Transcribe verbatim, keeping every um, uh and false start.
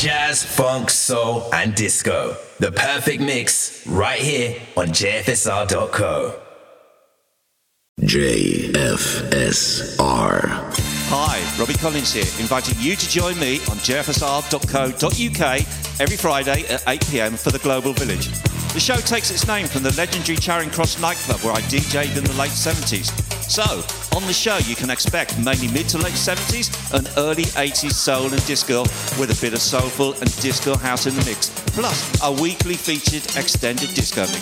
Jazz, funk, soul, and disco. The perfect mix right here on J F S R dot co. J F S R. Hi, Robbie Collins here, inviting you to join me on J F S R dot co dot U K every Friday at eight p.m. for the Global Village. The show takes its name from the legendary Charing Cross nightclub where I D J'd in the late seventies. So, on the show you can expect mainly mid to late seventies and early eighties soul and disco with a bit of soulful and disco house in the mix, plus a weekly featured extended disco mix.